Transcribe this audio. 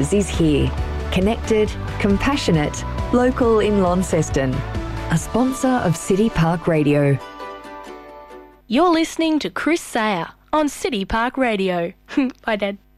is here. Connected, compassionate, local in Launceston. A sponsor of City Park Radio. You're listening to Chris Sayer on City Park Radio. Bye, Dad.